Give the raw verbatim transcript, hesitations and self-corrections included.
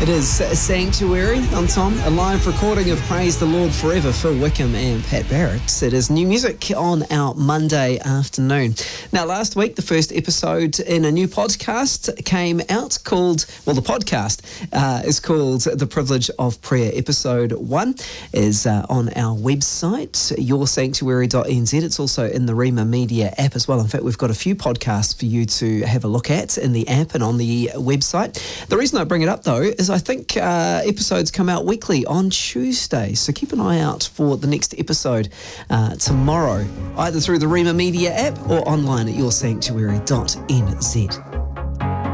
It is Sanctuary. I'm Tom. A live recording of Praise the Lord Forever, Phil Wickham and Pat Barrett. It is new music on our Monday afternoon. Now, last week, the first episode in a new podcast came out called, well, the podcast uh, is called The Privilege of Prayer. Episode one is uh, on our website, your sanctuary dot n z. It's also in the Rima Media app as well. In fact, we've got a few podcasts for you to have a look at in the app and on the website. The reason I bring it up, though, is I think uh, episodes come out weekly on Tuesday, so keep an eye out for the next episode uh, tomorrow, either through the Rima Media app or online at your sanctuary dot n z.